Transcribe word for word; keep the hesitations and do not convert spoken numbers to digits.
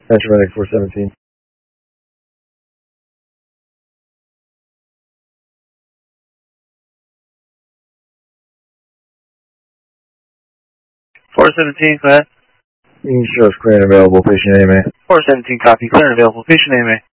Paramedic four seventeen. four seventeen, go ahead. Sheriff's clear and available. Patient A M A. four seventeen, copy. Clear and available. Patient A M A.